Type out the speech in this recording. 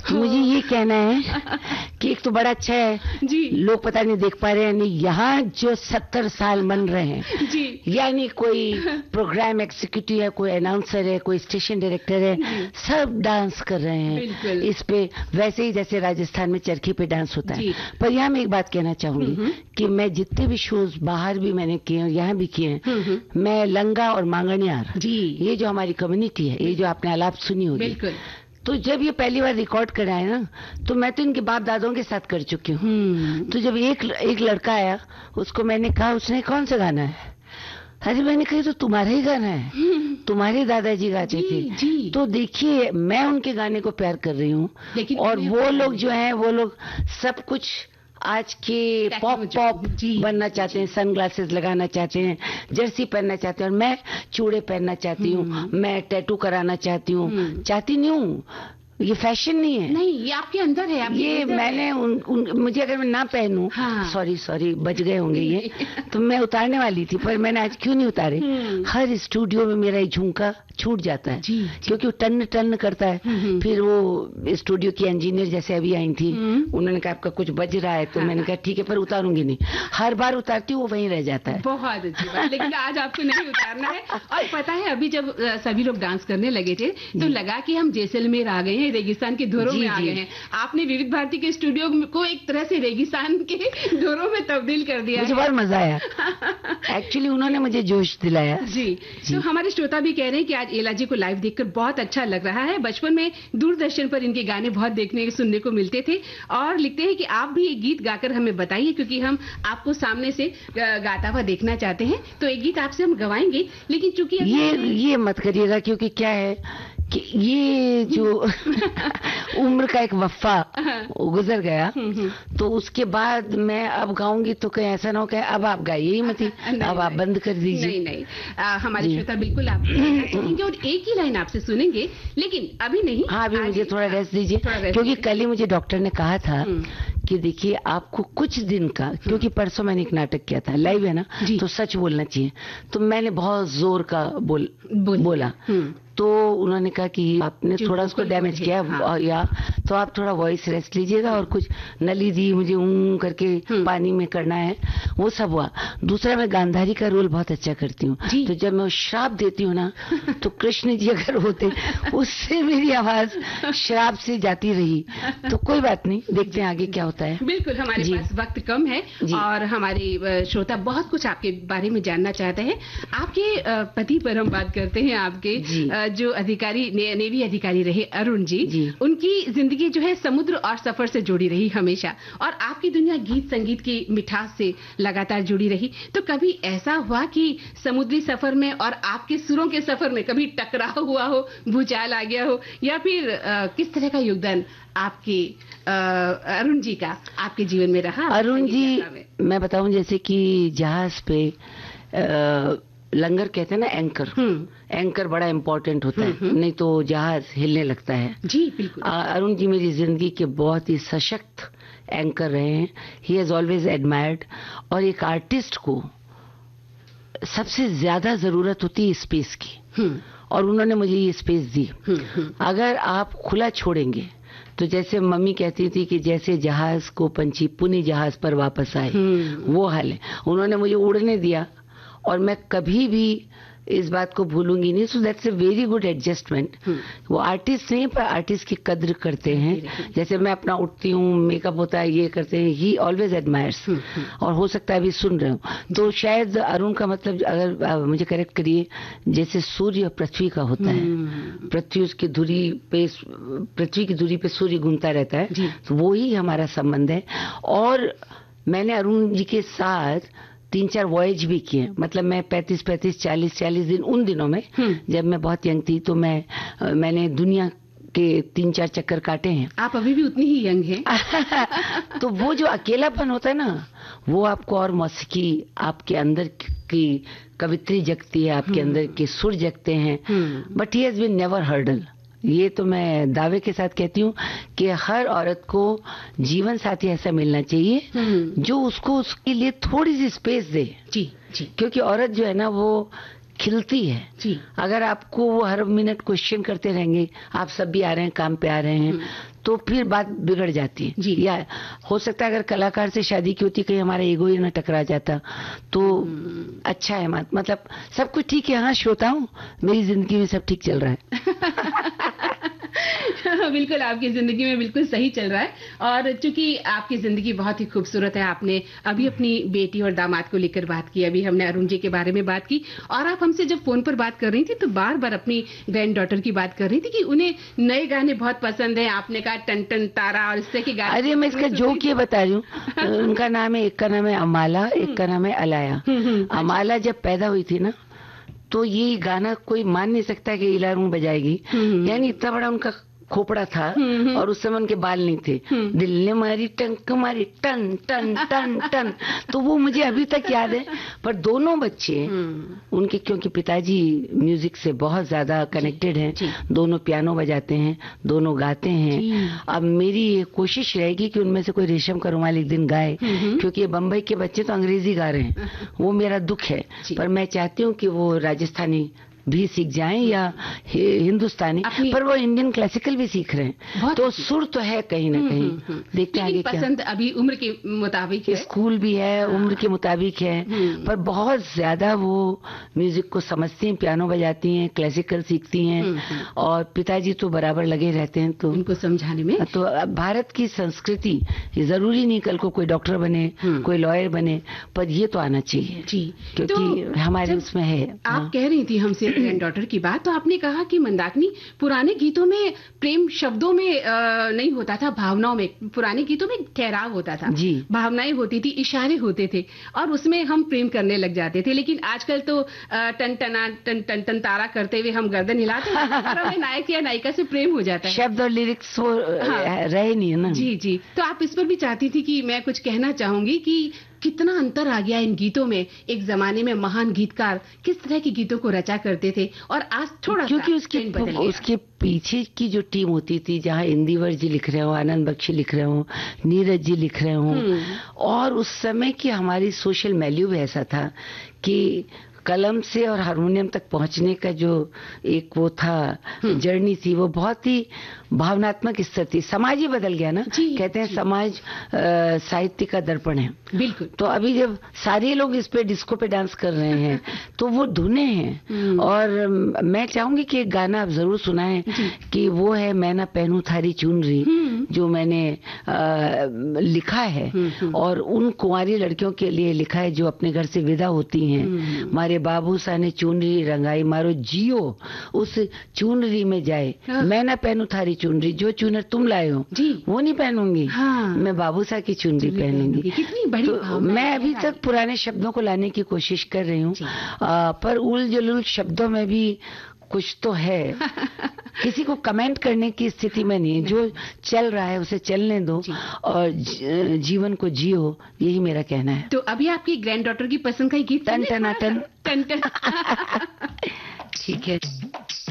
मुझे ये कहना है कि एक तो बड़ा अच्छा है जी, लोग पता नहीं देख पा रहे हैं नहीं, यहाँ जो 70 साल बन रहे हैं जी, यानी कोई प्रोग्राम एग्जीक्यूटिव है, कोई अनाउंसर है, कोई स्टेशन डायरेक्टर है, सब डांस कर रहे हैं इस पे, वैसे ही जैसे राजस्थान में चरखी पे डांस होता है। पर यहाँ मैं एक बात कहना चाहूंगी कि मैं जितने भी शोज बाहर भी मैंने किए हैं, यहाँ भी किए हैं, मैं लंगा और मांगनियार जी, ये जो हमारी कम्युनिटी है, ये जो आपने आलाप सुनी होगी, तो जब ये पहली बार रिकॉर्ड कराए ना, तो मैं तो इनके बाप दादाओं के साथ कर चुकी हूँ। तो जब एक लड़का आया, उसको मैंने कहा, उसने कौन सा गाना है? अरे मैंने कहा तो तुम्हारा ही गाना है, तुम्हारे दादाजी गाते थे। तो देखिए मैं उनके गाने को प्यार कर रही हूँ, और वो लोग जो हैं, वो लोग सब कुछ आज के पॉप बनना चाहते हैं, सनग्लासेस लगाना चाहते हैं, जर्सी पहनना चाहते हैं, और मैं चूड़े पहनना चाहती हूँ, मैं टैटू कराना चाहती हूँ, चाहती नहीं हूँ, ये फैशन नहीं है, नहीं ये आपके अंदर है, ये मैंने मुझे अगर मैं ना पहनूं, सॉरी बच गए होंगे ये तो मैं उतारने वाली थी, पर मैंने आज क्यों नहीं उतारे। हर स्टूडियो में मेरा झुमका छूट जाता है क्योंकि वो टन टन करता है। फिर वो स्टूडियो की इंजीनियर जैसे अभी आई थी, उन्होंने कहा आपका कुछ बज रहा है, तो मैंने कहा ठीक है पर उतारूंगी नहीं, हर बार उतारती हूँ वो वहीं रह जाता है। बहुत अच्छी बात, लेकिन आज आपको नहीं उतारना है। और पता है अभी जब सभी लोग डांस करने लगे थे तो लगा कि हम जैसलमेर आ गए हैं, रेगिस्तान के धोरों में आ गए हैं। आपने विविध भारती के स्टूडियो को एक तरह से रेगिस्तान के धोरों में तब्दील कर दिया। मुझे बहुत मजा आया, एक्चुअली उन्होंने मुझे जोश दिलाया। जी, तो हमारे श्रोता भी कह रहे हैं कि आज एला जी को लाइव देखकर बहुत अच्छा लग रहा है। बचपन में दूरदर्शन पर इनके गाने बहुत देखने सुनने को मिलते थे, और लिखते हैं कि आप भी एक गीत गाकर हमें बताइए, क्योंकि हम आपको सामने से गाता हुआ देखना चाहते हैं। तो एक गीत आपसे हम गवाएंगे, लेकिन चूंकि ये मत करिएगा, क्योंकि क्या है कि ये जो उम्र का एक वफ़ा गुजर गया, तो उसके बाद मैं अब गाऊंगी तो कहीं ऐसा ना हो कि अब आप गाइए ही मत, अब आप बंद कर दीजिए। नहीं, हमारे श्रोता बिल्कुल आप चाहेंगे और एक ही लाइन आपसे सुनेंगे, लेकिन अभी नहीं। हाँ, अभी मुझे थोड़ा रेस्ट दीजिए, क्योंकि कल ही मुझे डॉक्टर ने कहा था कि देखिए आपको कुछ दिन का, क्योंकि परसों मैंने एक नाटक किया था, लाइव है ना, तो सच बोलना चाहिए, तो मैंने बहुत जोर का बोला, तो उन्होंने कहा कि आपने थोड़ा उसको डैमेज किया, या तो आप थोड़ा वॉइस रेस्ट लीजिएगा, और कुछ नली दी मुझे करके पानी में करना है, वो सब हुआ। दूसरा, मैं गांधारी का रोल बहुत अच्छा करती हूँ, तो जब मैं श्राप देती हूँ ना, तो कृष्ण जी अगर होते, उससे मेरी आवाज श्राप से जाती रही, तो कोई बात नहीं, देखते हैं आगे क्या होता है। बिल्कुल, हमारे पास वक्त कम है और हमारे श्रोता बहुत कुछ आपके बारे में जानना चाहते हैं। आपके पति पर हम बात करते हैं, आपके जो अधिकारी, नेवी अधिकारी रहे अरुण जी, उनकी जिंदगी जो है समुद्र और सफर से जुड़ी रही हमेशा, और आपकी दुनिया गीत संगीत की मिठास से लगातार जुड़ी रही। तो कभी ऐसा हुआ कि समुद्री सफर में और आपके सुरों के सफर में कभी टकराव हुआ हो, भूचाल आ गया हो, या फिर किस तरह का योगदान आपके अरुण जी का आपके जीवन में रहा? अरुण जी, मैं बताऊं, जैसे कि जहाज पे लंगर कहते हैं ना, एंकर बड़ा इम्पोर्टेंट होता है, नहीं तो जहाज हिलने लगता है। जी बिल्कुल। अरुण जी मेरी जिंदगी के बहुत ही सशक्त एंकर रहे हैं। ही हैज ऑलवेज एडमायर्ड, और एक आर्टिस्ट को सबसे ज्यादा जरूरत होती है स्पेस की, और उन्होंने मुझे ये स्पेस दी। अगर आप खुला छोड़ेंगे, तो जैसे मम्मी कहती थी कि जैसे जहाज को पंछी पुनः जहाज पर वापस आए, वो हाल है। उन्होंने मुझे उड़ने दिया, और मैं कभी भी इस बात को भूलूंगी नहीं। So that's a very good adjustment. वो आर्टिस्ट नहीं, पर आर्टिस्ट की कद्र करते हैं। जैसे मैं अपना उठती हूँ, मेकअप होता है, ये करते हैं, ही ऑलवेज एडमायर्स। और हो सकता है अभी सुन रहे हो, तो शायद अरुण का मतलब, अगर मुझे करेक्ट करिए, जैसे सूर्य पृथ्वी का होता है, पृथ्वी की धुरी पे सूर्य घूमता रहता है, तो वो ही हमारा संबंध है। और मैंने अरुण जी के साथ 3-4 वॉयज भी किए, मतलब मैं 35-35, 40-40 दिन, उन दिनों में जब मैं बहुत यंग थी, तो मैंने दुनिया के 3-4 चक्कर काटे हैं। आप अभी भी उतनी ही यंग हैं। तो वो जो अकेलापन होता है ना, वो आपको, और मौसीकी आपके अंदर की कवित्री जगती है, आपके अंदर के सुर जगते हैं। But he has been never hurdle. ये तो मैं दावे के साथ कहती हूँ कि हर औरत को जीवन साथी ऐसा मिलना चाहिए जो उसको उसके लिए थोड़ी सी स्पेस दे। जी। क्योंकि औरत जो है ना, वो खिलती है। अगर आपको वो हर मिनट क्वेश्चन करते रहेंगे, आप सब भी आ रहे हैं, काम पे आ रहे हैं, तो फिर बात बिगड़ जाती है जी। या हो सकता है अगर कलाकार से शादी की होती कहीं हमारा ईगो ही न टकरा जाता तो अच्छा है। मतलब सब कुछ ठीक है। हाँ श्रोताओं, मेरी जिंदगी में सब ठीक चल रहा है। बिल्कुल, आपकी जिंदगी में बिल्कुल सही चल रहा है। और चूंकि आपकी जिंदगी बहुत ही खूबसूरत है, आपने अभी अपनी बेटी और दामाद को लेकर बात की, अभी हमने अरुण जी के बारे में बात की, और आप हमसे जब फोन पर बात कर रही थी तो बार बार अपनी ग्रैंड डॉटर की बात कर रही थी कि उन्हें नए गाने बहुत पसंद है। आपने कहा टन टन तारा और इससे के गाने। अरे मैं इसका जोक ये बता रही हूँ। उनका नाम है, एक का नाम है अमाला, एक का नाम है अलाया। अमाला जब पैदा हुई थी ना तो ये गाना कोई मान नहीं सकता कि इलारूं बजाएगी। यानी इतना बड़ा उनका खोपड़ा था और उस समय उनके बाल नहीं थे। दिल ने मारी टंक मारी टन टन टन टन, तो वो मुझे अभी तक याद है। पर दोनों बच्चे उनके, क्योंकि पिताजी म्यूजिक से बहुत ज्यादा कनेक्टेड हैं, दोनों पियानो बजाते हैं, दोनों गाते हैं। अब मेरी कोशिश रहेगी कि उनमें से कोई रेशम का रुमाल एक दिन गाए, क्योंकि बम्बई के बच्चे तो अंग्रेजी गा रहे हैं, वो मेरा दुख है। पर मैं चाहती हूँ कि वो राजस्थानी भी सीख जाएं या हिंदुस्तानी, पर वो इंडियन क्लासिकल भी सीख रहे हैं, तो सुर तो है कहीं ना कहीं। देखते हैं आगे क्या। पसंद अभी उम्र के मुताबिक है, स्कूल भी है, उम्र के मुताबिक है, पर बहुत ज्यादा वो म्यूजिक को समझती हैं, पियानो बजाती हैं, क्लासिकल सीखती हैं, और पिताजी तो बराबर लगे रहते हैं तो उनको समझाने में। तो भारत की संस्कृति, जरूरी नहीं कल को कोई डॉक्टर बने, कोई लॉयर बने, पर ये तो आना चाहिए जी, क्योंकि हमारे उसमें है। आप कह रही थी हमसे ग्रैंड डॉटर की बात, तो आपने कहा कि मंदाकिनी पुराने गीतों में प्रेम शब्दों में नहीं होता था, भावनाओं में। पुराने गीतों में ठहराव होता था जी, भावनाएं होती थी, इशारे होते थे, और उसमें हम प्रेम करने लग जाते थे। लेकिन आजकल तो टन टना टन टन टन तारा करते हुए हम गर्दन हिलाते हैं और हमें नायक या नायिका से प्रेम हो जाता है। शब्द और लिरिक्स रहे नहीं है ना। जी जी, तो आप इस पर भी चाहती थी कि मैं कुछ कहना चाहूंगी कि कितना अंतर आ गया इन गीतों में। एक जमाने में महान गीतकार किस तरह के गीतों को रचा करते थे, और आज थोड़ा क्योंकि उसके पीछे की जो टीम होती थी, जहाँ इंदिवर जी लिख रहे हो, आनंद बख्शी लिख रहे हो, नीरज जी लिख रहे हो, और उस समय की हमारी सोशल वैल्यू भी ऐसा था कि कलम से और हारमोनियम तक पहुंचने का जो एक वो था, जर्नी थी, वो बहुत ही भावनात्मक स्तर थी। समाज ही बदल गया ना, कहते हैं समाज साहित्य का दर्पण है। बिल्कुल। तो अभी जब सारे लोग इस पे डिस्को पे डांस कर रहे हैं तो वो धुने हैं। और मैं चाहूंगी कि एक गाना आप जरूर सुनाएं कि वो है मैं ना पहनूं थारी चुनरी, जो मैंने लिखा है और उन कुंवारी लड़कियों के लिए लिखा है जो अपने घर से विदा होती हैं। मारे बाबू सा ने चुनरी रंगाई, मारो जियो उस चुनरी में जाए, मैं ना पहनूं थारी चुनरी, जो चुनर तुम लाए हो वो नहीं पहनूंगी, मैं बाबूसा की चुनरी पहनूंगी। कितनी बड़ी तो मैं अभी तक पुराने शब्दों को लाने की कोशिश कर रही हूँ, पर उल जुलूल शब्दों में भी कुछ तो है। किसी को कमेंट करने की स्थिति में नहीं, जो चल रहा है उसे चलने दो और जीवन को जियो, यही मेरा कहना है। तो अभी आपकी ग्रैंड डॉटर की पसंद का गीत टन टना टन टन टन। ठीक है।